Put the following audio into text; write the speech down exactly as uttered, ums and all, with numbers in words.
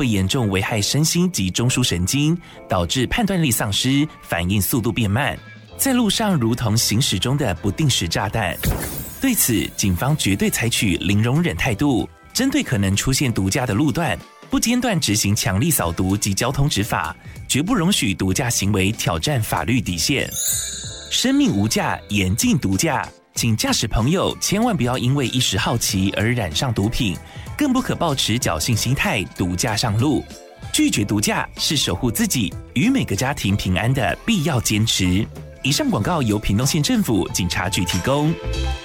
会严重危害身心及中枢神经，导致判断力丧失，反应速度变慢，在路上如同行驶中的不定时炸弹。对此，警方绝对采取零容忍态度，针对可能出现毒驾的路段，不间断执行强力扫毒及交通执法，绝不容许毒驾行为挑战法律底线。生命无价，严禁毒驾，请驾驶朋友千万不要因为一时好奇而染上毒品，更不可抱持侥幸心态毒驾上路。拒绝毒驾是守护自己与每个家庭平安的必要坚持。以上广告由屏东县政府警察局提供。